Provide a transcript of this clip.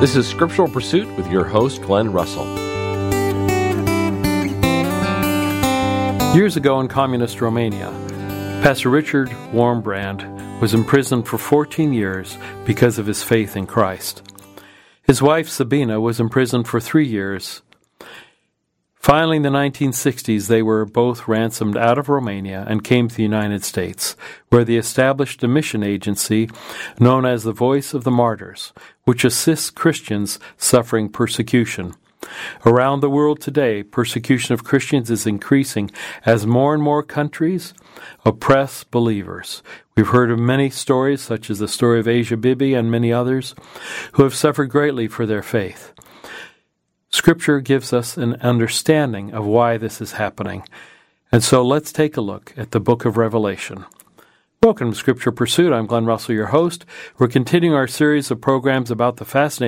This is Scriptural Pursuit with your host, Glenn Russell. Years ago in communist Romania, Pastor Richard Wurmbrand was imprisoned for 14 years because of his faith in Christ. His wife, Sabina, was imprisoned for 3 years. Finally, in the 1960s, they were both ransomed out of Romania and came to the United States, where they established a mission agency known as the Voice of the Martyrs, which assists Christians suffering persecution. Around the world today, persecution of Christians is increasing as more and more countries oppress believers. We've heard of many stories, such as the story of Asia Bibi and many others, who have suffered greatly for their faith. Scripture gives us an understanding of why this is happening. And so let's take a look at the book of Revelation. Welcome to Scripture Pursuit. I'm Glenn Russell, your host. We're continuing our series of programs about the fascinating